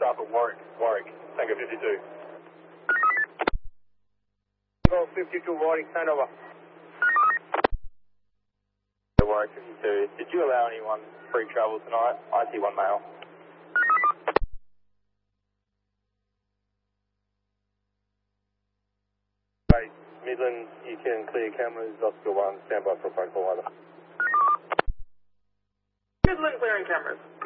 aircraft at Warwick. Tango 52. Tango 52, Warwick, turn over. Warwick 52. Did you allow anyone free travel tonight? I see one male. Right, Midland, you can clear cameras. Oscar 1, stand by for a phone call, over. Midland clearing cameras.